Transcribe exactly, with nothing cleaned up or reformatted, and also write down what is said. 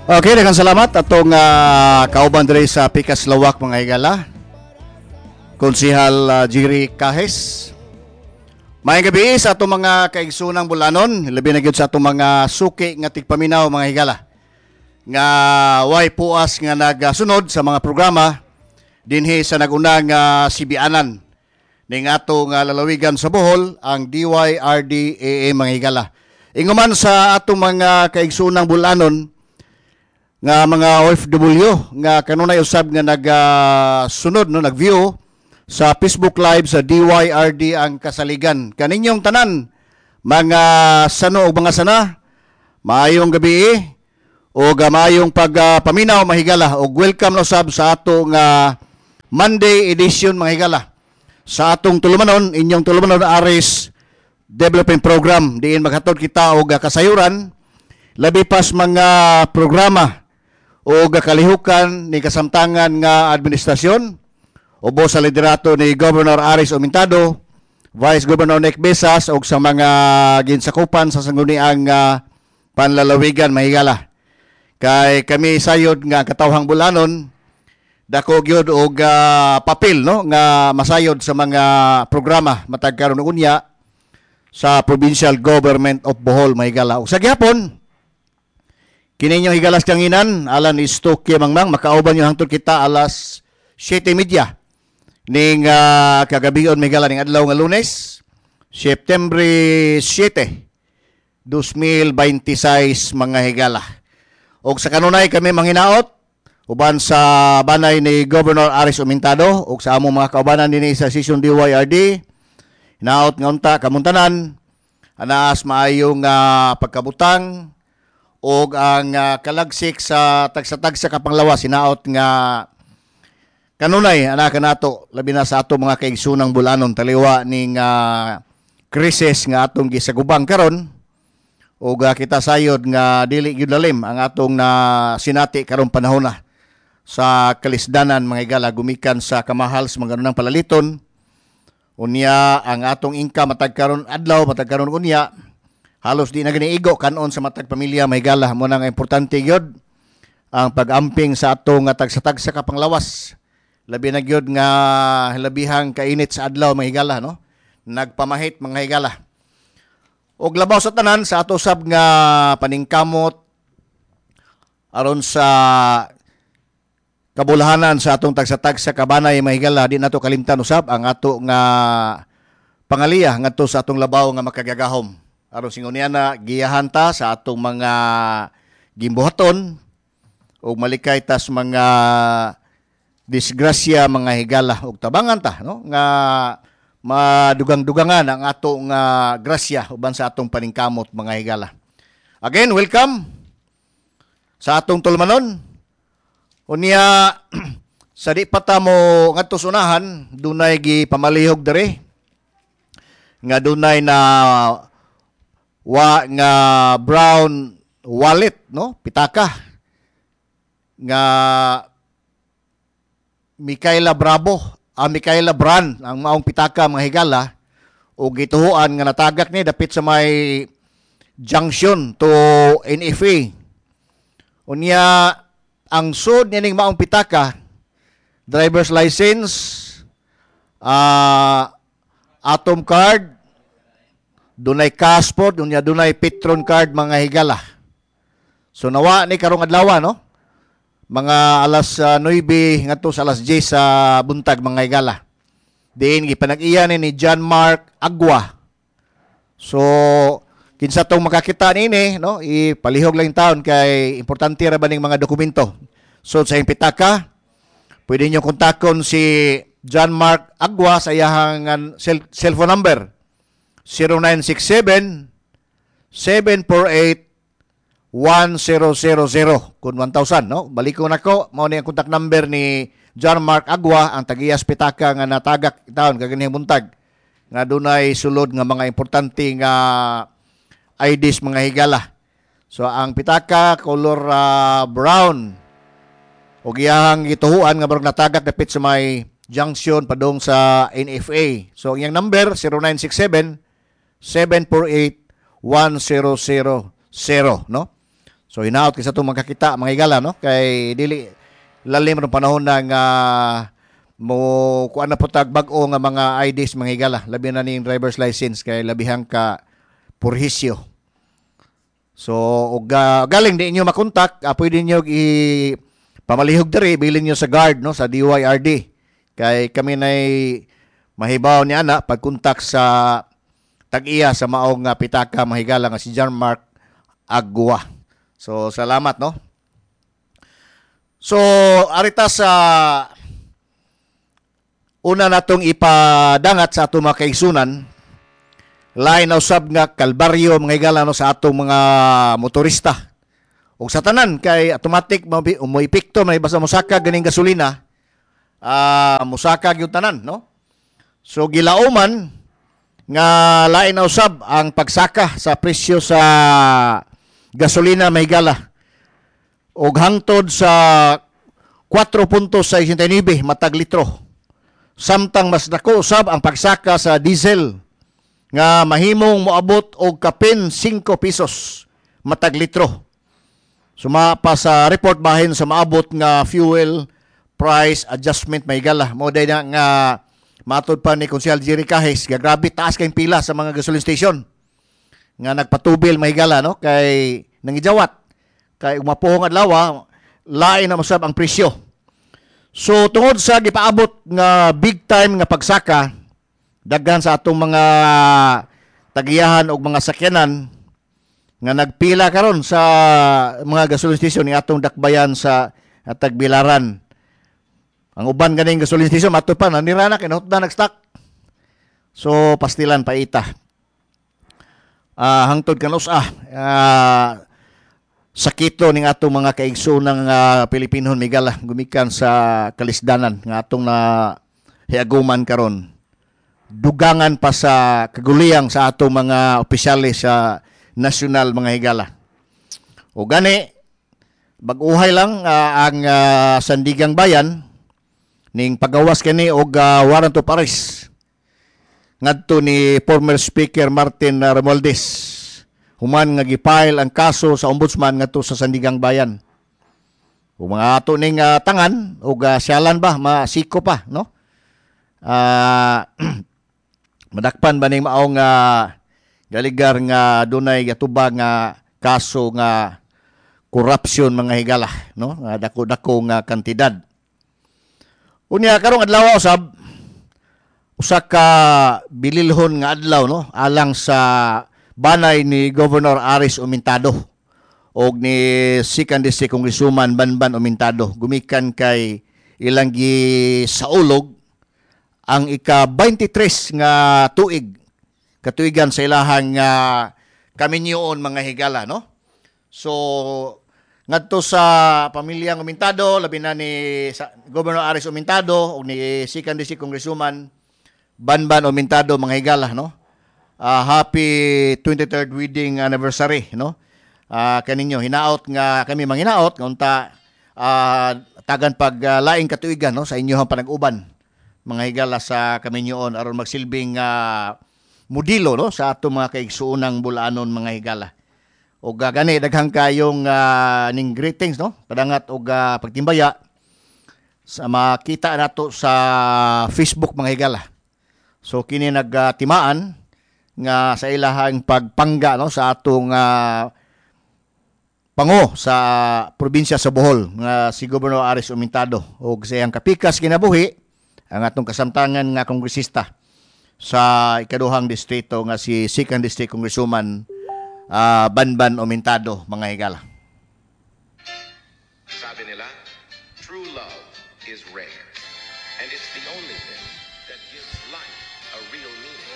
Okay, daghang salamat atong uh, kauban diri sa Pikas Lawak mga higala. Konsehal uh, Jerry Cajes. Maayong gabi sa atong mga kaigsunang bulanon, labi na gyud sa atong mga suki nga tigpaminaw mga higala. Nga way puas nga nagasunod sa mga programa dinhi sa nagunang uh, sibianan ning atong uh, lalawigan sa Bohol, ang D Y R D A A mga higala. Inguman sa atong mga kaigsunang bulanon nga mga O F W nga kanunay usab nga nagasunod no nag-view sa Facebook Live sa D Y R D ang kasaligan. Kaninyong tanan mga sano o mga sana, maayong gabi o gamayong pagpaminaw uh, mahigala o welcome na usab sa atong uh, Monday edition mga higala. Sa atong tulumanon, inyong tulumanon Aris Development Program diin maghatod kita og kasayuran labi pas mga programa o gakalihukan ni kasamtangan nga administrasyon ubo sa liderato ni Governor Aris Omentado, Vice Governor Nick Besas o sa mga ginsakupan sa sangguniang uh, panlalawigan mahigala. Kay kami sayod nga katawhang bulanon dako gyud og uh, papel no nga masayod sa mga programa matag karon unya sa Provincial Government of Bohol mahigala. Ug sa gihapon kininyong higalas kanginan, alan istoke mangmang, makauban nyo hangtod kita alas siyete media ning uh, kagabion may gala ning adlaw nga Lunes, September siyete, two thousand twenty-six mga higala. O sa kanunay kami manghinaot, uban sa banay ni Governor Aris Omentado, o sa among mga kaubanan din sa session D Y R D, hinaot nga unta kamuntanan, anaas maayong uh, pagkabutang, o ang uh, kalagsik sa tagsa-tagsa kapanglawas sinaot nga kanunay anak nato labi na sa ato mga kaigsunang bulanon taliwa ning uh, krisis nga atong gisagubang karon o uh, kita sayod nga dili gyud lalim ang atong na uh, sinati karon panahon na sa kalisdanan mga higala gumikan sa kamahal sa mga ganunang palaliton unya ang atong income matag karon adlaw matag karon unya halos di na giniigo kanon sa matag pamilya may gala mo nang importante gyud ang pag-amping sa atong tagsa-tagsa kapanglawas labi na gyud nga labihang kainit sa adlaw may higala no nagpamahit mga higala og labaw sa tanan sa ato sab nga paningkamot aron sa kabulahanan sa atong tagsa-tagsa kabanay mga higala di nato kalimtan usab ang ato nga pangaliya ngadto sa atong labaw nga makagagahom aron singon na giyahan ta sa atong mga gimbuhaton o malikay tas mga disgrasya mga higala og tabangan ta no nga madugang-dugangan ang atong uh, grasya uban sa atong paningkamot mga higala. Again, welcome sa atong tulmanon. Unya sa di pa ta mo ngadto sunahan dunay gipamalihog diri nga dunay na wa nga brown wallet no pitaka nga Micaela Bravo ah, Micaela Brand ang maong pitaka mga higala o gituhuan nga natagak ni dapit sa may junction to N F A unya ang sud nining maong pitaka driver's license uh, atom card dunay passport, dunya dunay Petron card mga higala. So nawa ni karong adlaw no. Mga alas uh, nine ngadto sa alas ten sa buntag mga higala. Diin gipanag-iya ni John Mark Agua. So kinsa tong makakita nini no, ipalihog lang taon kay importante ra ba ning mga dokumento. So sa impitaka, pwede niyo kontakon si John Mark Agua sa iyang cell, cellphone number zero nine six seven, seven four eight, one zero zero zero kun one thousand no balik ko nako mao ni ang contact number ni John Mark Agua ang tagiyas pitaka nga natagak taon kagani buntag nga dunay sulod nga mga importante nga I Ds mga higala. So ang pitaka color uh, brown og iyang gituhuan nga barog natagak dapit sa may junction padong sa N F A. So ang iyang number zero nine six seven, seven four eight, one zero zero zero no. So hinaot kay sa itong magkakita mga higala, no? Kay dili lalim ng panahon ng uh, mo kuan na putag bag-o nga mga I Ds mga higala, labi na ning driver's license kay labihang ka purhisyo. So og uh, galing di inyo makontak, uh, pwede niyo i pamalihog diri bilin niyo sa guard, no, sa D Y R D. Kay kami nay mahibaw ni ana pagkontak sa tag-iya sa maong uh, pitaka mga higala nga si John Mark Agua. So salamat, no. So arita sa una natong ipadangat sa atong mga kaigsunan, lain na usab nga kalbaryo mga higala, no, sa atong mga motorista. O sa tanan kay automatic mo epekto may basta musaka ganing gasolina, uh, musaka gyud tanan, no. So gilauman nga lain na usab ang pagsaka sa presyo sa gasolina may higala. Og hangtod sa four point sixty-nine matag litro. Samtang mas dako usab ang pagsaka sa diesel nga mahimong moabot og kapin five pesos matag litro. Suma pa sa report bahin sa maabot nga fuel price adjustment may higala. Mo day na nga matod pa ni Konsehal Jerry Cajes, grabe taas kayong pila sa mga gasoline station nga nagpatubil may higala, no, kay nangijawat kay umapuhong adlaw lain na masab ang presyo. So tungod sa gipaabot nga big time nga pagsaka, daghan sa atong mga tagiyahan og mga sakyanan nga nagpila karon sa mga gasoline station ni atong dakbayan sa Tagbilaran. Ang uban ganing gasoline station mato pa nanirana kay nahutda nag-stock. So pastilan paita. Ah uh, hangtod kanus ah uh, sakito ning atong mga kaigsoonang uh, Pilipinon migala gumikan sa kalisdanan nga atong na hiaguman karon. Dugangan pa sa kaguliyang sa atong mga opisyalis sa nasyonal mga higala. O gani bag-uhay lang uh, ang uh, Sandigang Bayan ning pagawas kani og uh, warrant of arrest ngadto ni former Speaker Martin Romualdez. Human nga gipile ang kaso sa ombudsman ngadto sa Sandigang Bayan. O mga ato ning uh, tangan og uh, syalan ba masiko pa, no? Ah uh, madakpan ba ning maong uh, galigar nga dunay gatubang nga kaso nga corruption mga higala, no? Nga dako-dako nga kantidad. Unya karong adlaw usab usa ka bililhon nga adlaw, no, alang sa banay ni Governor Aris Umintado og ni Second District Congresswoman Banban Umintado gumikan kay ilang gi saulog ang ika twenty-three nga tuig katuigan sa ilahang uh, kaminyoon mga higala, no. So ngadto sa pamilyang Umintado labi na ni sa, Governor Aris Umintado og ni Second District Congresswoman Banban Umintado mga higala, no. Uh, happy twenty-third wedding anniversary, no. Uh, kaninyo hinaot nga kami manghinaot nga unta uh, tagan pag uh, laing katuigan, no, sa inyohang panag-uban mga higala sa kaminyoon aron magsilbing uh, modelo, no, sa ato mga kaigsuunang bulanon mga higala. Og uh, gani daghang kayong uh, ning greetings, no, padangat og uh, pagtimbaya sa makita nato sa Facebook mga higala. So kini nagtimaan uh, nga sa ilahang pagpangga, no, sa atong uh, pango sa probinsya sa Bohol nga si Governor Aris Umintado og sa iyang kapikas kinabuhi ang atong kasamtangan nga kongresista sa ikaduhang distrito nga si Second District Congresswoman uh, Banban Umintado mga higala. Sabi nila, true love is rare and it's the only thing that gives life a real meaning.